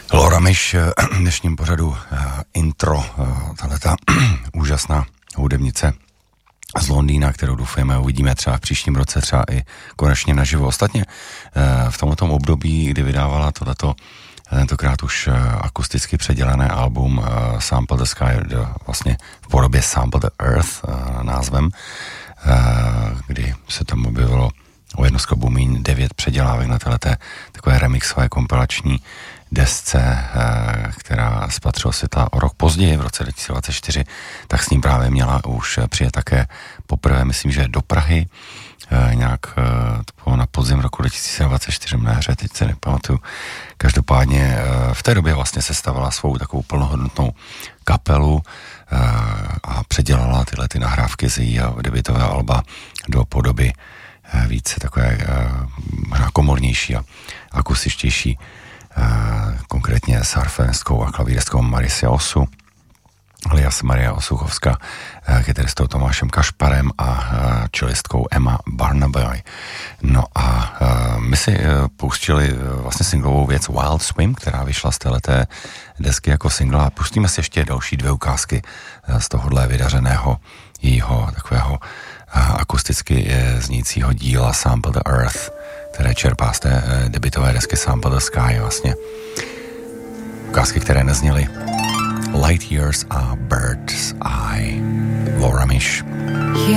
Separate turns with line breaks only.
Laura Mish v dnešním pořadu intro, tahleta úžasná hudebnice z Londýna, kterou doufujeme uvidíme třeba v příštím roce, třeba i konečně naživo. Ostatně v tomto období, kdy vydávala tohleto tentokrát už akusticky předělané album Sample the Sky, vlastně v podobě Sample the Earth názvem, kdy se tam objevilo o jedno sklobu míň 9 předělávek na téhleté takové remixové kompilační desce, která spatřila světla o rok později, v roce 2024, tak s ním právě měla už přijet také poprvé, myslím, že do Prahy, nějak to bylo na podzim roku 2024 na jaře, teď se nepamatuju. Každopádně v té době vlastně sestavila svou takovou plnohodnotnou kapelu a předělala tyhle ty nahrávky z jejího debutového alba do podoby více takové komornější a akustičtější, konkrétně s harfenistkou a klavíristkou Marisia Osu, alias Maria Osuchovská, kytaristou Tomášem Kašparem a čelistkou Emma Barnaby. No a my si pustili vlastně singlovou věc Wild Swim, která vyšla z téhleté desky jako singla. Pustíme si ještě další 2 ukázky z tohohle vydařeného jejího takového akusticky znícího díla Sample the Earth, které čerpá z té debutové desky Sample the Sky, vlastně ukázky, které nezněly Light Years a Bird's Eye. Laura Mish.